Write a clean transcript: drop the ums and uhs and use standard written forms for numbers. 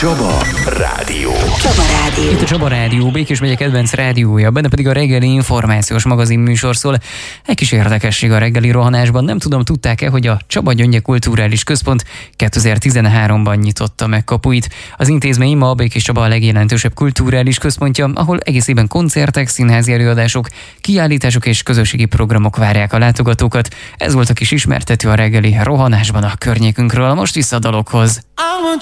Csaba Rádió. Csaba Rádió. Itt a Csaba Rádió, Békés megye kedvenc rádiója, benne pedig a reggeli információs magazin műsor szól. Egy kis érdekesség a reggeli rohanásban. Nem tudom, tudták-e, hogy a Csaba Gyöngye Kulturális Központ 2013-ban nyitotta meg kapuit. Az intézmény ma a Békés Csaba a legjelentősebb kulturális központja, ahol egész évben koncertek, színházi előadások, kiállítások és közösségi programok várják a látogatókat. Ez volt a kis ismertető a reggeli rohanásban a környékünkről. Most vissza a dalokhoz. I want